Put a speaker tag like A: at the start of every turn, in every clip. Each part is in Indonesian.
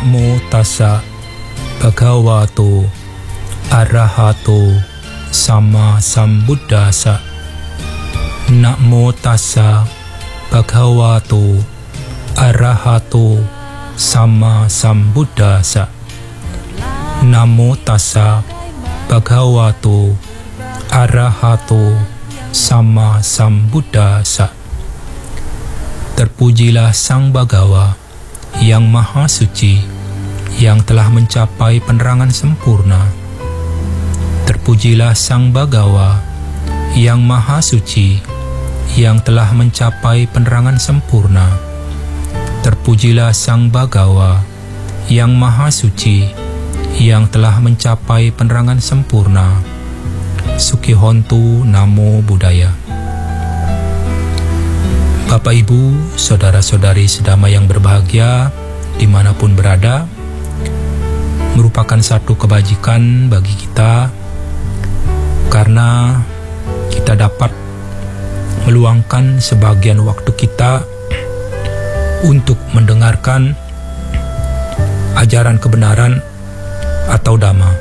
A: Namo tassa bhagavato arahato sama sambuddhassa. Namo tassa bhagavato arahato sama sambuddhassa. Namo tassa bhagavato arahato sama sambuddhassa. Terpujilah Sang Bhagawa yang Maha Suci, yang telah mencapai penerangan sempurna. Terpujilah Sang Bhagawa yang Maha Suci, yang telah mencapai penerangan sempurna. Terpujilah Sang Bhagawa yang Maha Suci, yang telah mencapai penerangan sempurna. Sukihontu Namo Buddhaya. Bapak, Ibu, Saudara-saudari sedama yang berbahagia dimanapun berada, merupakan satu kebajikan bagi kita karena kita dapat meluangkan sebagian waktu kita untuk mendengarkan ajaran kebenaran atau Dhamma.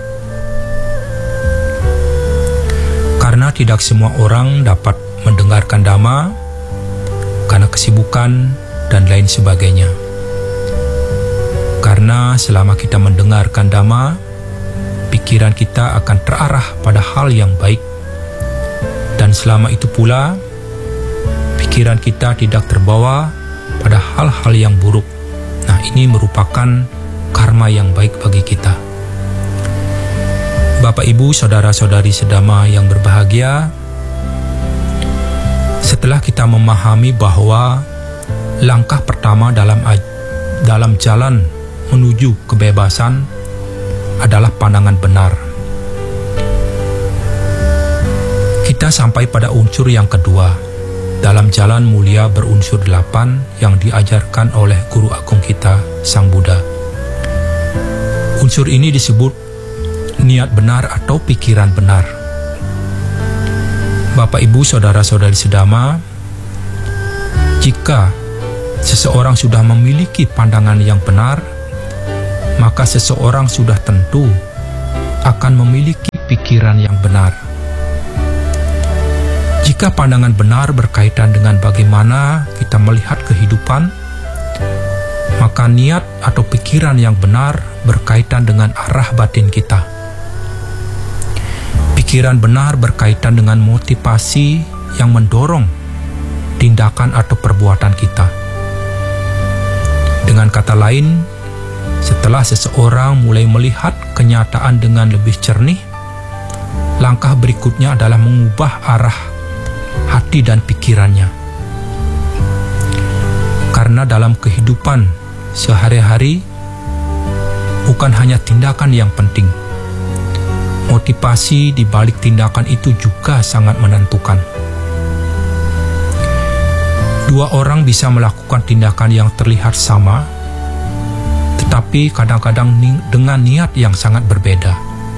A: Karena tidak semua orang dapat mendengarkan Dhamma karena kesibukan dan lain sebagainya. Karena selama kita mendengarkan Dhamma, pikiran kita akan terarah pada hal yang baik. Dan selama itu pula, pikiran kita tidak terbawa pada hal-hal yang buruk. Nah, ini merupakan karma yang baik bagi kita. Bapak, Ibu, Saudara-saudari sedama yang berbahagia, setelah kita memahami bahwa langkah pertama dalam jalan menuju kebebasan adalah pandangan benar, kita sampai pada unsur yang kedua dalam jalan mulia berunsur 8 yang diajarkan oleh Guru Agung kita, Sang Buddha. Unsur ini disebut niat benar atau pikiran benar. Bapak, Ibu, Saudara-saudari sedama, jika seseorang sudah memiliki pandangan yang benar, maka seseorang sudah tentu akan memiliki pikiran yang benar. Jika pandangan benar berkaitan dengan bagaimana kita melihat kehidupan, maka niat atau pikiran yang benar berkaitan dengan arah batin kita. Pikiran benar berkaitan dengan motivasi yang mendorong tindakan atau perbuatan kita. Dengan kata lain, setelah seseorang mulai melihat kenyataan dengan lebih jernih, langkah berikutnya adalah mengubah arah hati dan pikirannya. Karena dalam kehidupan sehari-hari, bukan hanya tindakan yang penting, motivasi di balik tindakan itu juga sangat menentukan. Dua orang bisa melakukan tindakan yang terlihat sama, tetapi kadang-kadang dengan niat yang sangat berbeda.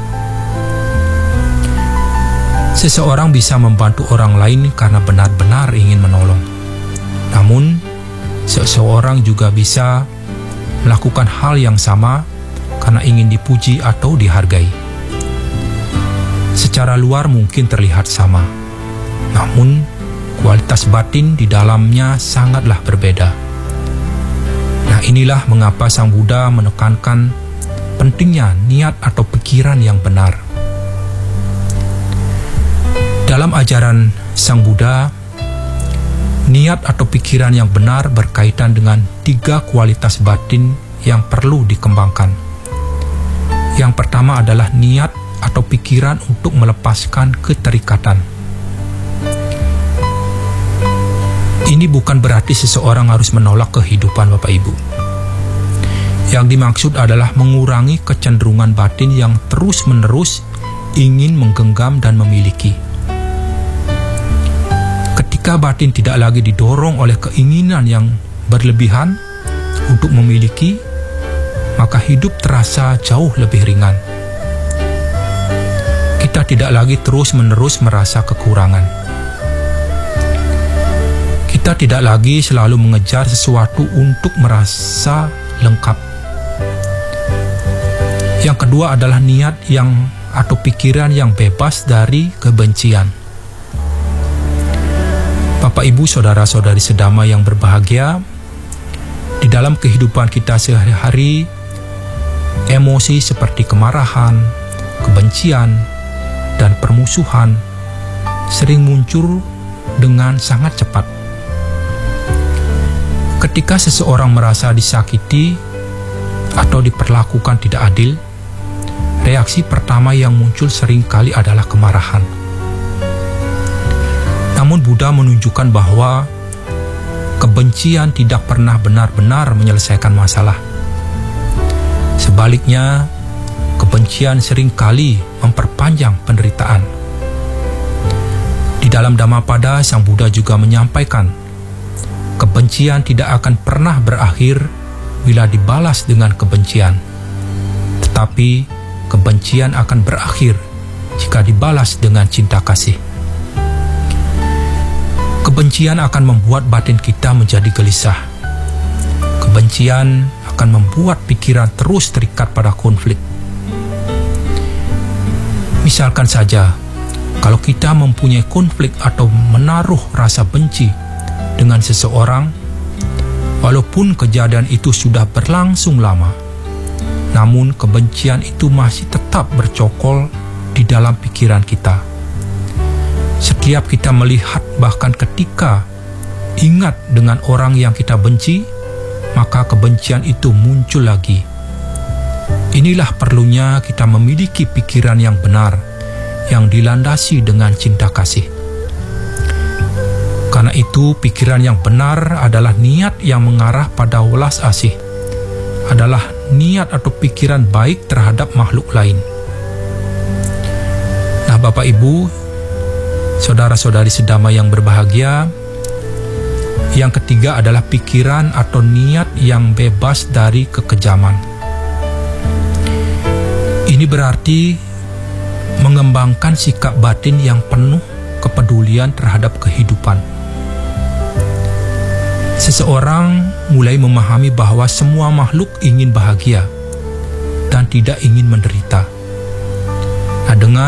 A: Seseorang bisa membantu orang lain karena benar-benar ingin menolong. Namun, seseorang juga bisa melakukan hal yang sama karena ingin dipuji atau dihargai. Secara luar mungkin terlihat sama, namun kualitas batin di dalamnya sangatlah berbeda. Nah, inilah mengapa Sang Buddha menekankan pentingnya niat atau pikiran yang benar. Dalam ajaran Sang Buddha, niat atau pikiran yang benar berkaitan dengan 3 kualitas batin yang perlu dikembangkan. Yang pertama adalah niat atau pikiran untuk melepaskan keterikatan. Ini bukan berarti seseorang harus menolak kehidupan, Bapak Ibu. Yang dimaksud adalah mengurangi kecenderungan batin yang terus-menerus ingin menggenggam dan memiliki. Ketika batin tidak lagi didorong oleh keinginan yang berlebihan untuk memiliki, maka hidup terasa jauh lebih ringan. Kita tidak lagi terus-menerus merasa kekurangan. Kita tidak lagi selalu mengejar sesuatu untuk merasa lengkap. Yang kedua adalah niat atau pikiran yang bebas dari kebencian. Bapak, Ibu, saudara-saudari sedama yang berbahagia, di dalam kehidupan kita sehari-hari, emosi seperti kemarahan, kebencian, dan permusuhan sering muncul dengan sangat cepat. Ketika seseorang merasa disakiti atau diperlakukan tidak adil, reaksi pertama yang muncul seringkali adalah kemarahan. Namun Buddha menunjukkan bahwa kebencian tidak pernah benar-benar menyelesaikan masalah. Sebaliknya, kebencian seringkali memperpanjang penderitaan. Di dalam Dhammapada, Sang Buddha juga menyampaikan, kebencian tidak akan pernah berakhir bila dibalas dengan kebencian. Tetapi, kebencian akan berakhir jika dibalas dengan cinta kasih. Kebencian akan membuat batin kita menjadi gelisah. Kebencian akan membuat pikiran terus terikat pada konflik. Misalkan saja, kalau kita mempunyai konflik atau menaruh rasa benci dengan seseorang, walaupun kejadian itu sudah berlangsung lama, namun kebencian itu masih tetap bercokol di dalam pikiran kita. Setiap kita melihat, bahkan ketika ingat dengan orang yang kita benci, maka kebencian itu muncul lagi. Inilah perlunya kita memiliki pikiran yang benar, yang dilandasi dengan cinta kasih. Karena itu, pikiran yang benar adalah niat yang mengarah pada welas asih, adalah niat atau pikiran baik terhadap makhluk lain. Nah, Bapak Ibu, saudara-saudari sedama yang berbahagia, yang ketiga adalah pikiran atau niat yang bebas dari kekejaman. Ini berarti mengembangkan sikap batin yang penuh kepedulian terhadap kehidupan. Seseorang mulai memahami bahwa semua makhluk ingin bahagia dan tidak ingin menderita.